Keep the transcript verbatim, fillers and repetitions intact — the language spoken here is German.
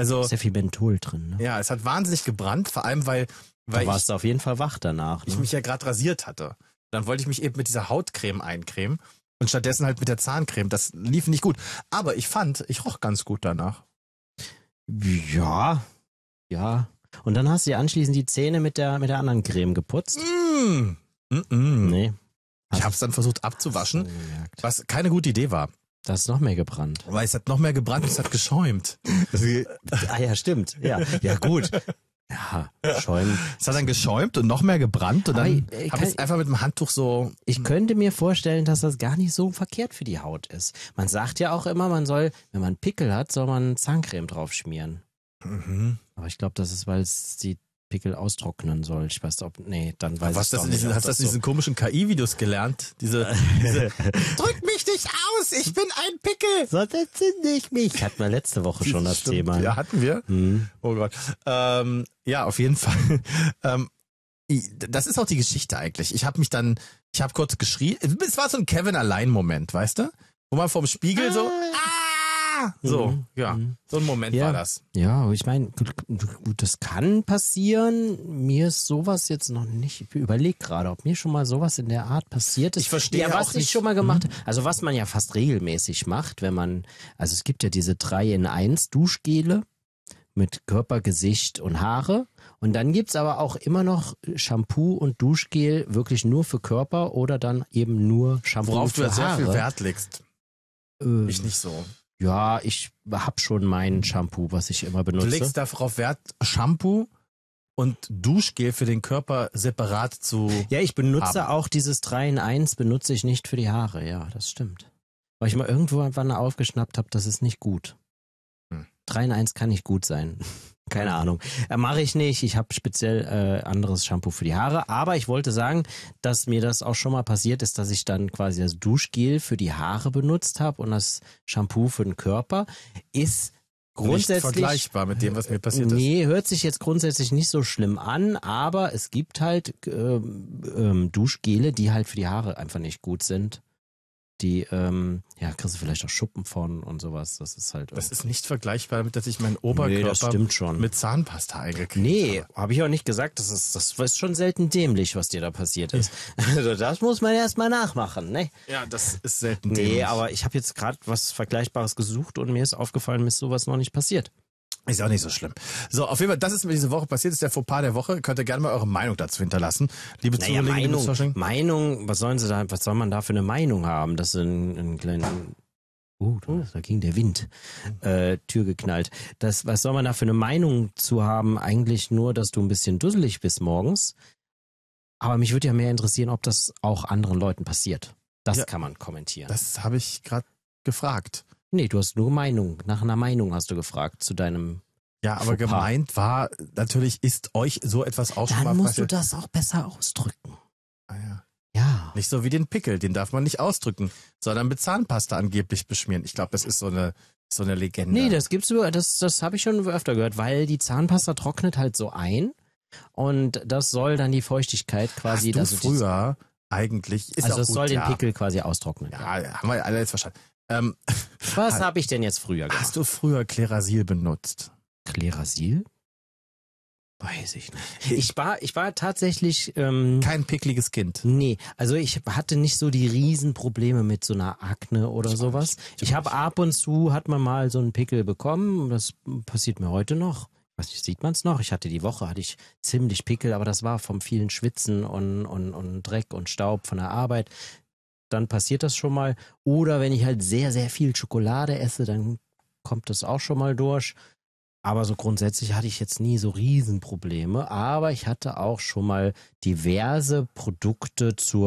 Also ist ja viel Menthol drin. Ne? Ja, es hat wahnsinnig gebrannt, vor allem weil, weil da warst ich, du auf jeden Fall wach danach. Ne? ich mich ja gerade rasiert hatte. Dann wollte ich mich eben mit dieser Hautcreme eincremen und stattdessen halt mit der Zahncreme. Das lief nicht gut. Aber ich fand, ich roch ganz gut danach. Ja, ja. Und dann hast du dir anschließend die Zähne mit der mit der anderen Creme geputzt? Mm. Mm-mm. Nee. Ich habe es dann versucht abzuwaschen, was keine gute Idee war. Da ist noch mehr gebrannt. Weil es hat noch mehr gebrannt, es hat geschäumt. Ah ja, stimmt. Ja, ja gut. Ja, schäumen. Es hat dann geschäumt und noch mehr gebrannt und Aber dann ich- ich habe ich kann- es einfach mit dem Handtuch so... Ich könnte mir vorstellen, dass das gar nicht so verkehrt für die Haut ist. Man sagt ja auch immer, man soll, wenn man Pickel hat, soll man Zahncreme drauf schmieren. Mhm. Aber ich glaube, das ist, weil es die Pickel austrocknen soll. Ich weiß ob, nee, dann weiß Was ich das doch in nicht. diesen, ob hast du das in so- diesen komischen K I-Videos gelernt? Diese, diese drück mich nicht aus, ich bin ein Pickel. Sonst entzünde ich mich. Hatten wir letzte Woche schon das Stimmt. Thema. Ja, hatten wir. Hm. Oh Gott. Ähm, ja, auf jeden Fall. ähm, ich- das ist auch die Geschichte eigentlich. Ich habe mich dann, ich habe kurz geschrien. Es war so ein Kevin-Allein-Moment, weißt du? Wo man vorm Spiegel so, ah! So, Mhm. ja, Mhm. so ein Moment Ja. war das. Ja, ich meine, gut, gut, das kann passieren. Mir ist sowas jetzt noch nicht, ich überlege gerade, ob mir schon mal sowas in der Art passiert ist. Ich verstehe ja, was auch ich nicht- schon mal gemacht habe, also was man ja fast regelmäßig macht, wenn man, also es gibt ja diese drei in eins Duschgele mit Körper, Gesicht und Haare. Und dann gibt's aber auch immer noch Shampoo und Duschgel wirklich nur für Körper oder dann eben nur Shampoo Worauf du für ja sehr Haare. viel Wert legst. Äh, Ich nicht so. Ja, ich hab schon mein Shampoo, was ich immer Du benutze. legst darauf Wert, Shampoo und Duschgel für den Körper separat zu... Ja, ich benutze haben. auch dieses drei in eins, benutze ich nicht für die Haare. Ja, das stimmt. Weil ich mal irgendwo wann aufgeschnappt habe, das ist nicht gut. Hm. drei in eins kann nicht gut sein. Keine Ahnung. Äh, Mache ich nicht. Ich habe speziell äh, anderes Shampoo für die Haare. Aber ich wollte sagen, dass mir das auch schon mal passiert ist, dass ich dann quasi das Duschgel für die Haare benutzt habe und das Shampoo für den Körper. Ist Nicht grundsätzlich vergleichbar mit dem, was mir passiert ist. Nee, hört sich jetzt grundsätzlich nicht so schlimm an, aber es gibt halt ähm, ähm, Duschgele, die halt für die Haare einfach nicht gut sind. Die, ähm, ja, kriegst du vielleicht auch Schuppen von und sowas. Das ist halt. Das ist nicht vergleichbar damit, dass ich meinen nee, das Oberkörper stimmt schon. mit Zahnpasta eingekriegt Nee, habe. habe ich auch nicht gesagt. Das ist, das ist schon selten dämlich, was dir da passiert ist. Also das muss man erstmal nachmachen, ne? Ja, das ist selten Nee, dämlich. aber ich habe jetzt gerade was Vergleichbares gesucht und mir ist aufgefallen, mir ist sowas noch nicht passiert. Ist auch nicht so schlimm. So, auf jeden Fall, das ist mir diese Woche passiert, ist der Fauxpas der Woche. Könnt ihr gerne mal eure Meinung dazu hinterlassen. Liebe Naja, Zuhörer, liebe Meinung, Zuschauer. Meinung, was sollen sie da, was soll man da für eine Meinung haben? Das ist ein, ein kleiner, oh, da, da ging der Wind, äh, Tür geknallt. Das, was soll man da für eine Meinung zu haben? Eigentlich nur, dass du ein bisschen dusselig bist morgens. Aber mich würde ja mehr interessieren, ob das auch anderen Leuten passiert. Das Ja. kann man kommentieren. Das habe ich gerade gefragt. nee, du hast nur Meinung. Nach einer Meinung hast du gefragt zu deinem. Ja, aber Fauxpas. gemeint war, natürlich ist euch so etwas auch schon mal Dann musst du passiert. das auch besser ausdrücken. Ah, ja. Ja. Nicht so wie den Pickel, den darf man nicht ausdrücken, sondern mit Zahnpasta angeblich beschmieren. Ich glaube, das ist so eine, so eine Legende. Nee, das gibt's über, das, das habe ich schon öfter gehört, weil die Zahnpasta trocknet halt so ein und das soll dann die Feuchtigkeit quasi, Hast du also, früher eigentlich, ist also auch es gut, soll den ja. Pickel quasi austrocknen. Ja, haben wir alle jetzt verstanden. Ähm, Was habe ich denn jetzt früher gemacht? hast du früher Klerasil benutzt? Klerasil? Weiß ich nicht. Ich war, ich war tatsächlich, ähm, Kein pickliges Kind. nee, also ich hatte nicht so die Riesenprobleme mit so einer Akne oder sowas. Ich habe ab und zu, hat man mal so einen Pickel bekommen, das passiert mir heute noch. Was sieht man es noch? Ich hatte die Woche, hatte ich ziemlich Pickel, aber das war vom vielen Schwitzen und, und, und Dreck und Staub von der Arbeit. Dann passiert das schon mal. Oder wenn ich halt sehr, sehr viel Schokolade esse, dann kommt das auch schon mal durch. Aber so grundsätzlich hatte ich jetzt nie so Riesenprobleme. Aber ich hatte auch schon mal diverse Produkte zur